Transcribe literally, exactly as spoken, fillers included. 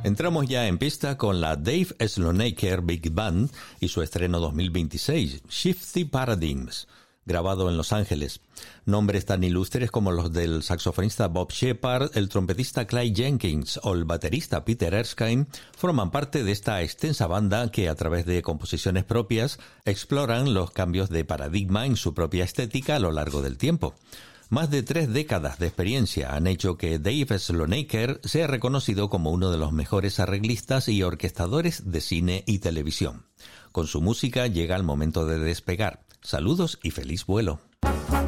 Entramos ya en pista con la Dave Slonaker Big Band y su estreno dos mil veintiséis, Shifty Paradigms, grabado en Los Ángeles. Nombres tan ilustres como los del saxofonista Bob Shepard, el trompetista Clyde Jenkins o el baterista Peter Erskine forman parte de esta extensa banda que, a través de composiciones propias, exploran los cambios de paradigma en su propia estética a lo largo del tiempo. Más de tres décadas de experiencia han hecho que Dave Slonaker sea reconocido como uno de los mejores arreglistas y orquestadores de cine y televisión. Con su música llega el momento de despegar. Saludos y feliz vuelo.